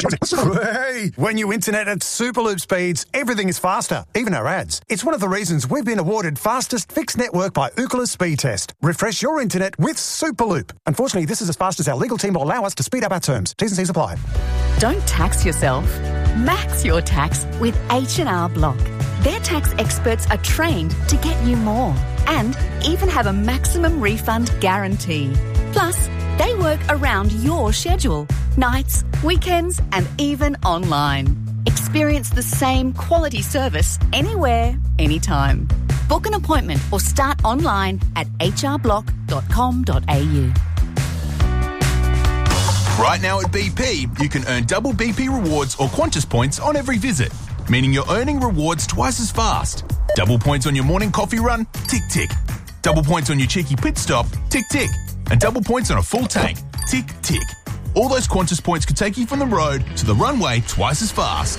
Hey, when you internet at Superloop speeds, everything is faster, even our ads. It's one of the reasons we've been awarded fastest fixed network by Ookla Speed Test. Refresh your internet with Superloop. Unfortunately, this is as fast as our legal team will allow us to speed up our terms. T's and C's apply. Don't tax yourself. Max your tax with H&R Block. Their tax experts are trained to get you more and even have a maximum refund guarantee. Plus, they work around your schedule, nights, weekends, and even online. Experience the same quality service anywhere, anytime. Book an appointment or start online at hrblock.com.au. Right now at BP, you can earn double BP rewards or Qantas points on every visit, meaning you're earning rewards twice as fast. Double points on your morning coffee run? Tick, tick. Double points on your cheeky pit stop? Tick, tick. And double points on a full tank? Tick, tick. All those Qantas points could take you from the road to the runway twice as fast.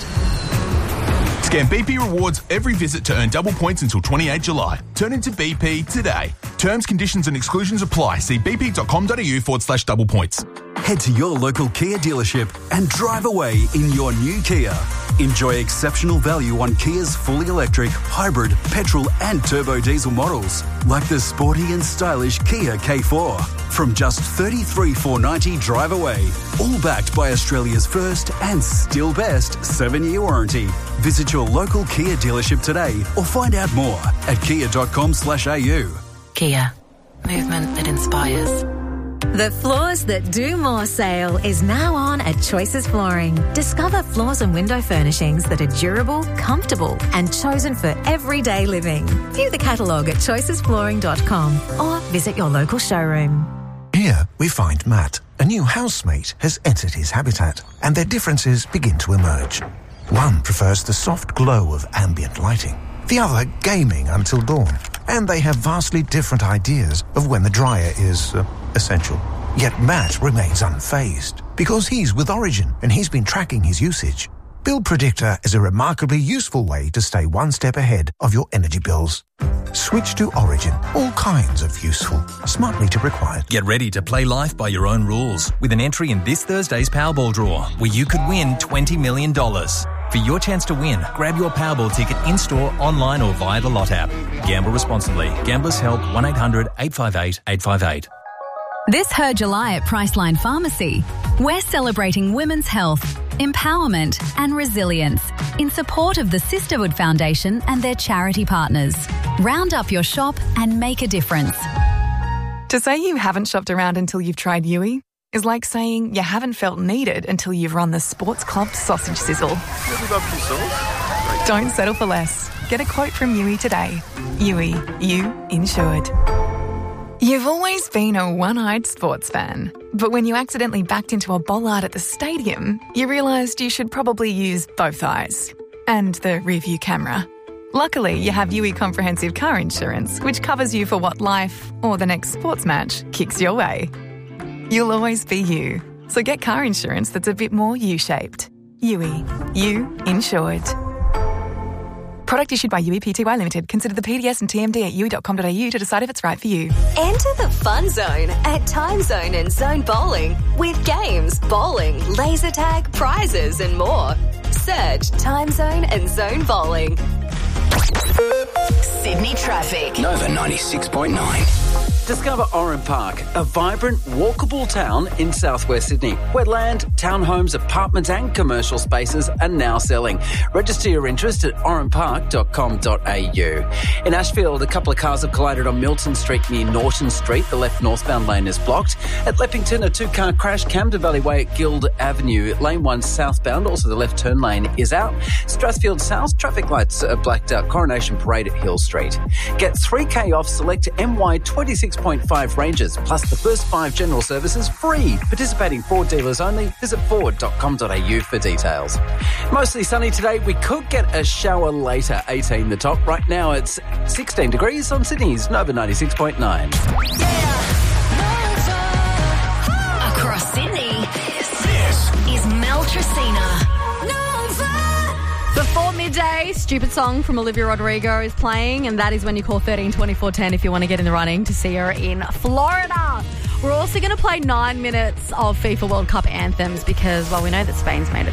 Scan BP rewards every visit to earn double points until 28 July. Turn into BP today. Terms, conditions and exclusions apply. See bp.com.au/double points. Head to your local Kia dealership and drive away in your new Kia. Enjoy exceptional value on Kia's fully electric, hybrid, petrol and turbo diesel models, like the sporty and stylish Kia K4. From just $33,490 drive away, all backed by Australia's first and still best 7-year warranty. Visit your local Kia dealership today or find out more at kia.com/au. Kia. Movement that inspires. The Floors That Do More sale is now on at Choices Flooring. Discover floors and window furnishings that are durable, comfortable and chosen for everyday living. View the catalogue at choicesflooring.com or visit your local showroom. Here we find Matt. A new housemate has entered his habitat and their differences begin to emerge. One prefers the soft glow of ambient lighting. The other gaming until dawn. And they have vastly different ideas of when the dryer is essential. Yet Matt remains unfazed because he's with Origin and he's been tracking his usage. Bill Predictor is a remarkably useful way to stay one step ahead of your energy bills. Switch to Origin. All kinds of useful. Smart meter required. Get ready to play life by your own rules with an entry in this Thursday's Powerball draw where you could win $20 million. For your chance to win, grab your Powerball ticket in-store, online or via the Lot app. Gamble responsibly. Gamblers Help 1-800-858-858. This Her July at Priceline Pharmacy, we're celebrating women's health, empowerment and resilience in support of the Sisterhood Foundation and their charity partners. Round up your shop and make a difference. To say you haven't shopped around until you've tried Yui is like saying you haven't felt needed until you've run the Sports Club sausage sizzle. Don't settle for less. Get a quote from Yui today. Yui, you insured. You've always been a one-eyed sports fan, but when you accidentally backed into a bollard at the stadium, you realised you should probably use both eyes and the rear-view camera. Luckily, you have Yui Comprehensive Car Insurance, which covers you for what life or the next sports match kicks your way. You'll always be you, so get car insurance that's a bit more U-shaped. Yui, you insured. Product issued by Yui Pty Limited. Consider the PDS and TMD at yui.com.au to decide if it's right for you. Enter the fun zone at Time Zone and Zone Bowling with games, bowling, laser tag, prizes and more. Search Time Zone and Zone Bowling. Sydney traffic. Nova 96.9. Discover Oran Park, a vibrant, walkable town in southwest Sydney, where land, townhomes, apartments and commercial spaces are now selling. Register your interest at oranpark.com.au. In Ashfield, a couple of cars have collided on Milton Street near Norton Street. The left northbound lane is blocked. At Leppington, a two-car crash, Camden Valley Way at Guild Avenue. Lane 1 southbound, also the left turn lane is out. Strathfield South, traffic lights are blacked out. Coronation Parade at Hill Street. Get 3K off select MY 26.5 ranges, plus the first 5 general services free. Participating Ford dealers only. Visit ford.com.au for details. Mostly sunny today. We could get a shower later. 18 the top. Right now it's 16 degrees on Sydney's Nova 96.9. Across Sydney, this is Mel Tracina. Before midday, Stupid Song from Olivia Rodrigo is playing, and that is when you call 13 24 10 if you want to get in the running to see her in Florida. We're also going to play 9 minutes of FIFA World Cup anthems because, well, we know that Spain's made it